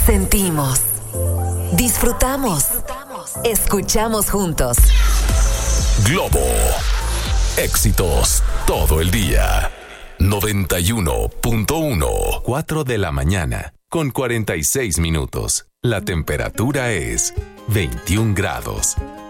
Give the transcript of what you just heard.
Sentimos, disfrutamos, escuchamos juntos. Globo. Éxitos todo el día. 91.1. 4 de la mañana con 46 minutos. La temperatura es 21 grados.